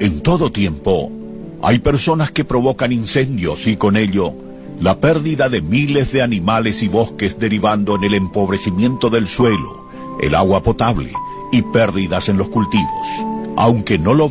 En todo tiempo, hay personas que provocan incendios y con ello la pérdida de miles de animales y bosques, derivando en el empobrecimiento del suelo, el agua potable y pérdidas en los cultivos. Aunque no lo